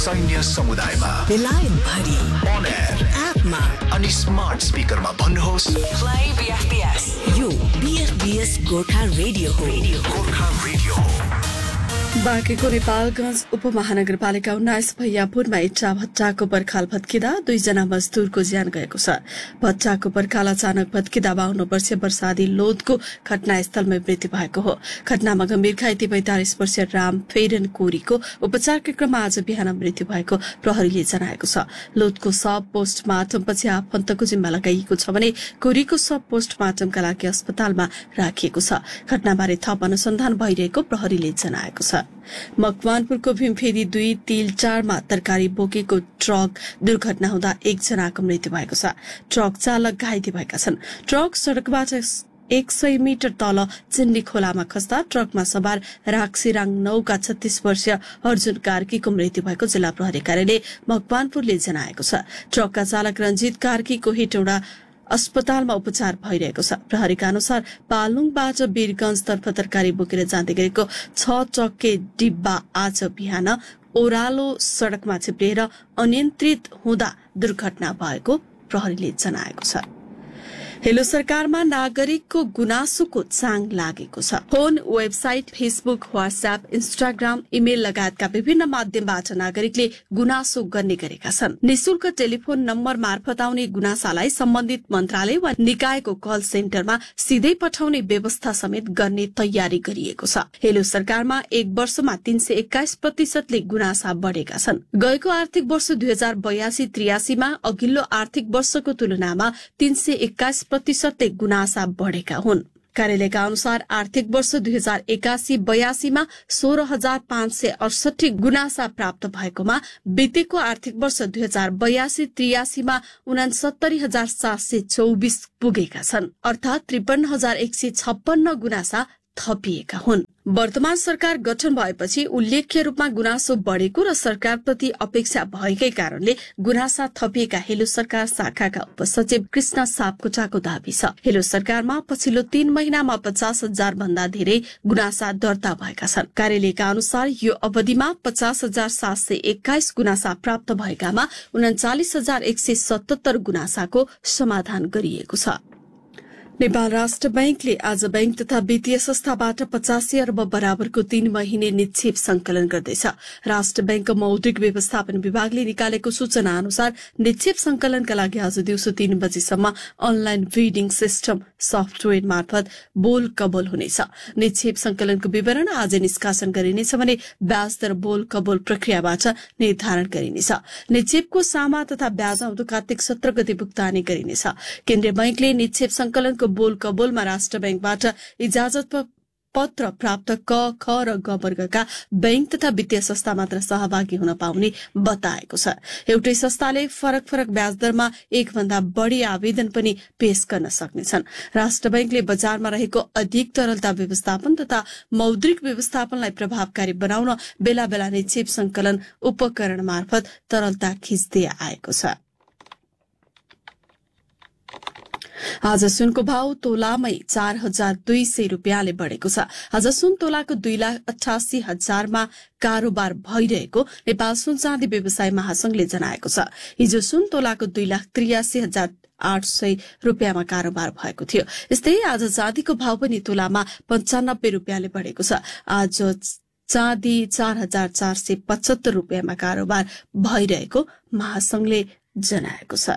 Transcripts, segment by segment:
सैन्य समुदायमा बेलायत भरि on air एपमा अनि स्मार्ट स्पिकरमा भन्नुहोस् Play BFBS. यो BFBS गोर्खा रेडियो हो. गोर्खा रेडियो बाँकेको नेपालगञ्ज उपमहानगरपालिका 19 भैयापुरमा इट्टा भट्टाको पर्खाल भत्किँदा 2 जना मजदूरको ज्यान गएको छ। भट्टाको पर्खाल अचानक भत्किँदा 52 वर्षीय वर्षादी लोधको घटनास्थलमै मृत्यु भएको हो। घटनामा गम्भीर घाइते 45 वर्षीय राम फेरन कोरीको उपचारका क्रममा आज बिहान मृत्यु भएको प्रहरीले जनाएको छ। लोधको शव पोस्टमार्टमपछि आफन्तको जिम्मा लगाइएको छ भने कोरीको शव पोस्टमार्टमका लागि अस्पतालमा राखिएको छ। घटनाबारे थप अनुसन्धान भइरहेको प्रहरीले जनाएको छ। मकवानपुरको भीमफेदी 2 तिलचारमा तरकारी बोकेको ट्रक दुर्घटना हुँदा 1 जनाको मृत्यु भएको छ। ट्रक चालक घाइते भएका छन्। ट्रक सड़कबाट 100 मिटर तल चिन्नी खोलामा खस्दा ट्रकमा सवार राक्सिराङ 9 का 36 वर्षीय अर्जुन कार्कीको मृत्यु भएको जिल्ला प्रहरी कार्यालय मकवानपुरले जनाएको छ। ट्रकका चालक रञ्जित कार्कीको हेटौडा अस्पतालमा उपचार भइरहेको छ। प्रहरीका अनुसार पालुङबाट वीरगंजतर्फ तरकारी बोकेर जाँदै गरेको 6 चक्के डिब्बा आज बिहान ओह्रालो सड़कमा चिप्लिएर अनियन्त्रित हुँदा दुर्घटना भएको प्रहरीले जनाएको छ। हेलो सरकारमा नागरिकको गुनासोको चाङ लागेको छ। Phone, website, Facebook, WhatsApp, Instagram, email लगायतका विभिन्न माध्यमबाट नागरिकले गुनासो गर्ने गरेका छन्। निशुल्क टेलिफोन नम्बर मार्फत आउने गुनासालाई सम्बन्धित मन्त्रालय वा निकायको कल सेन्टरमा सिधै पठाउने व्यवस्था समेत गर्ने तयारी गरिएको छ। हेलो सरकारमा 1 वर्षमा 321% ले गुनासा बढ़ेका छन्। गएको आर्थिक वर्ष 2082-83 मा अघिल्लो आर्थिक वर्षको तुलनामा 321% ले गुनासा बढ़ेका हुन्। कार्यालयका अनुसार आर्थिक वर्ष 2081-82 मा 16,568 गुनासा प्राप्त भएकोमा बितेको आर्थिक वर्ष 2082-83 मा 69,724 पुगेका छन्। अर्थात 53,156 गुनासा थपिएका हुन्। वर्तमान सरकार गठन भएपछि उल्लेख्य रूपमा गुनासो बढ़ेको र सरकारप्रति अपेक्षा भएकै कारणले गुनासा थपिएका हेलो सरकार शाखाका उपसचिव कृष्ण सापकोटाको दाबी छ। हेलो सरकारमा पछिल्लो 3 महिनामा 50,000 भन्दा धेरै गुनासा दर्ता भएका छन्। कार्यालयका अनुसार यो अवधिमा 50,721 गुनासा प्राप्त भएकामा 39,177 गुनासाको समाधान गरिएको छ। नेपाल राष्ट्र बैंकले आज बैंक तथा वित्तीय संस्थाबाट 85 अर्ब बराबरको 3 महिने निक्षेप संकलन गर्दैछ। राष्ट्र बैंकको मौद्रिक व्यवस्थापन विभागले निकालेको सूचना अनुसार निक्षेप संकलनका लागि आज दिउँसो 3 बजेसम्म अनलाइन बिडिङ सिस्टम सफ्टवेयर मार्फत बोल कबोल हुनेछ। निक्षेप संकलनको विवरण आज निष्कासन गरिनेछ भने ब्याज दर बोल कबोल प्रक्रियाबाट निर्धारण गरिनेछ। निक्षेपको सामा तथा ब्याज आउँदो कार्तिक 17 गते भुक्तानी गरिनेछ। केन्द्रीय बैंकले निक्षेप संकलनको बोल कबोलमा राष्ट्र बैंकबाट इजाजत पत्र प्राप्त क, ख र ग वर्गका बैंक तथा वित्तीय संस्था मात्र सहभागी हुन पाउने बताएको छ। एउटै संस्थाले फरक फरक ब्याज दरमा 1 भन्दा बढ़ी आवेदन पनि पेश गर्न सक्नेछन्। राष्ट्र बैंकले बजारमा रहेको अधिक तरलता व्यवस्थापन तथा मौद्रिक व्यवस्थापनलाई प्रभावकारी बनाउन बेला बेला निक्षेप संकलन उपकरण मार्फत तरलता खिच्दै आएको छ। आज सुनको भाव तोलामै 4,200 रुपियाँले बढ़ेको छ। आज सुन तोलाको 2,88,000 मा कारोबार भइरहेको नेपाल सुन चाँदी व्यवसाय महासंघले जनाएको छ। हिजो सुन तोलाको 2,83,800 रुपियाँमा कारोबार भएको थियो। यस्तै आज चाँदीको भाव पनि तोलामा 95 रुपियाँले बढ़ेको छ। आज चाँदी 4,475 रुपियाँमा कारोबार भइरहेको महासंघले जनाएको छ।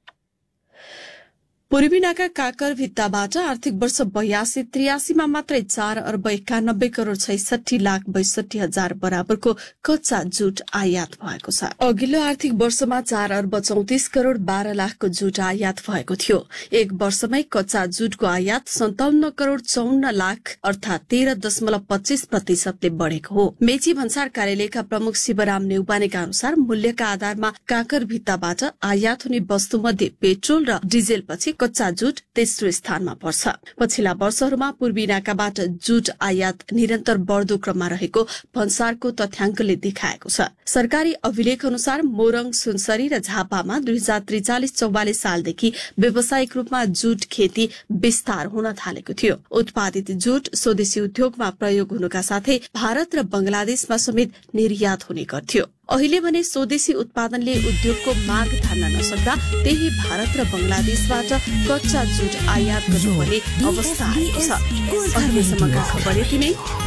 पूर्वी नाका काकर भित्ताबाट आर्थिक वर्ष 82-83 मा मात्रै 4 अर्ब 91 करोड़ 66 लाख 62 हजार बराबरको कच्चा जुट आयात भएको छ। अघिल्लो आर्थिक वर्षमा 4 अर्ब 34 करोड़ 12 लाखको जुट आयात भएको थियो। एक वर्षमै कच्चा जुटको आयात 57 करोड़ 54 लाख अर्थात 13.25% ले बढ़ेको हो। मेची भन्सार कार्यालयका प्रमुख शिवराम नेउपानेका अनुसार मूल्यका आधारमा काकर भित्ताबाट आयात हुने वस्तु मध्ये पेट्रोल र डिजेल पछि कच्चा जुट तेस्रो स्थानमा पर्छ। पछिल्ला वर्षहरूमा पूर्वी नाकाबाट जुट आयात निरन्तर बढ्दो क्रममा रहेको भन्सारको तथ्याङ्कले देखाएको छ। सरकारी अभिलेख अनुसार मोरङ, सुनसरी र झापामा 2043-44 सालदेखि व्यावसायिक रूपमा जुट खेती विस्तार हुन थालेको थियो। उत्पादित जुट स्वदेशी उद्योगमा प्रयोग हुनुका साथै भारत र बंगलादेशमा समेत निर्यात हुने गर्थ्यो। अहिले भने स्वदेशी उत्पादनले उद्योगको माग धान्न नसक्दा त्यही भारत र बंगलादेशबाट कच्चा जुट आयात गर्नुपर्ने अवस्था आएको छ। अहिलेसम्मका खबर यति नै।